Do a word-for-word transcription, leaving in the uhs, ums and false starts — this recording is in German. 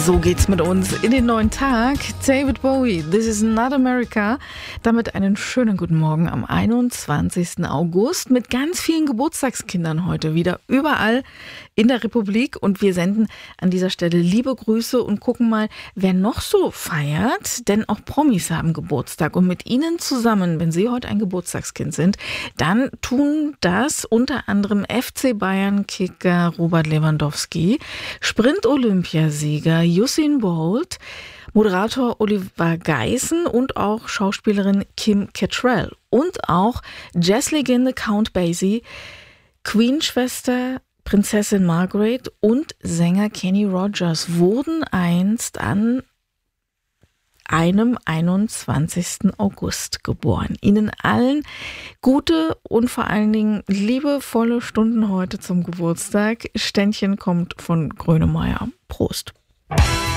So geht's mit uns in den neuen Tag. David Bowie, This is not America. Damit einen schönen guten Morgen am einundzwanzigsten August mit ganz vielen Geburtstagskindern heute wieder überall in der Republik. Und wir senden an dieser Stelle liebe Grüße und gucken mal, wer noch so feiert. Denn auch Promis haben Geburtstag. Und mit ihnen zusammen, wenn sie heute ein Geburtstagskind sind, dann tun das unter anderem F C Bayern-Kicker Robert Lewandowski, Sprint-Olympiasieger Usain Bolt, Moderator Oliver Geißen und auch Schauspielerin Kim Cattrall und auch Jazzlegende Count Basie, Queen-Schwester Prinzessin Margaret und Sänger Kenny Rogers wurden einst an einem einundzwanzigsten August geboren. Ihnen allen gute und vor allen Dingen liebevolle Stunden heute zum Geburtstag. Ständchen kommt von Grönemeyer. Prost.